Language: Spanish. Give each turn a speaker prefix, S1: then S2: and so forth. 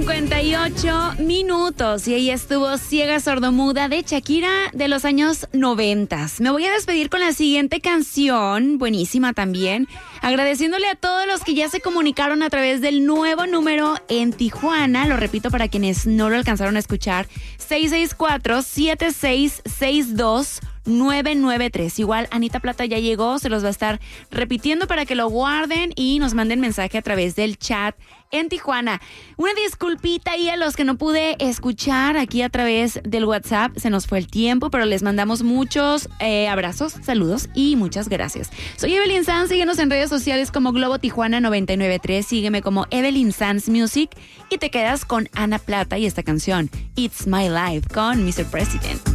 S1: 8:58 y ahí estuvo Ciega Sordomuda de Shakira de los años 90. Me voy a despedir con la siguiente canción, buenísima también, agradeciéndole a todos los que ya se comunicaron a través del nuevo número en Tijuana. Lo repito para quienes no lo alcanzaron a escuchar: 664-7662-993. Igual Anita Plata ya llegó, se los va a estar repitiendo para que lo guarden y nos manden mensaje a través del chat en Tijuana. Una disculpita ahí a los que no pude escuchar aquí a través del WhatsApp, se nos fue el tiempo, pero les mandamos muchos abrazos, saludos y muchas gracias. Soy Evelyn Sanz, síguenos en redes sociales como Globo Tijuana 993, sígueme como Evelyn Sanz Music y te quedas con Ana Plata y esta canción It's My Life con Mr. President.